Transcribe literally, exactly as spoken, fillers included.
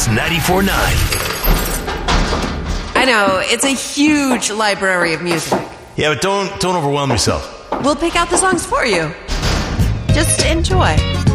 Kicks ninety-four point nine. I know, it's a huge library of music. Yeah, but don't don't overwhelm yourself. We'll pick out the songs for you. Just enjoy.